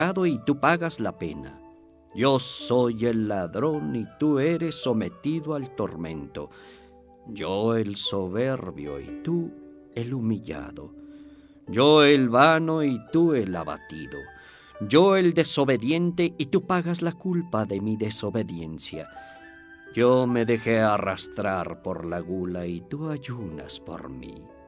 y tú pagas la pena. Yo soy el ladrón y tú eres sometido al tormento. Yo el soberbio y tú el humillado. Yo el vano y tú el abatido. Yo el desobediente y tú pagas la culpa de mi desobediencia. Yo me dejé arrastrar por la gula y tú ayunas por mí.